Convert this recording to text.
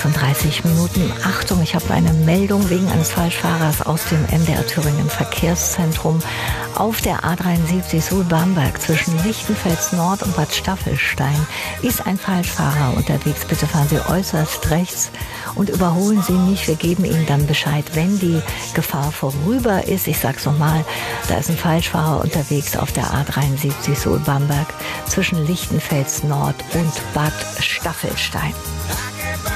36 Minuten. Achtung, ich habe eine Meldung wegen eines Falschfahrers aus dem MDR Thüringen Verkehrszentrum. Auf der A73 Suhl-Bamberg zwischen Lichtenfels Nord und Bad Staffelstein ist ein Falschfahrer unterwegs. Bitte fahren Sie äußerst rechts und überholen Sie nicht. Wir geben Ihnen dann Bescheid, wenn die Gefahr vorüber ist. Ich sag's nochmal, da ist ein Falschfahrer unterwegs auf der A73 Suhl-Bamberg zwischen Lichtenfels Nord und Bad Staffelstein.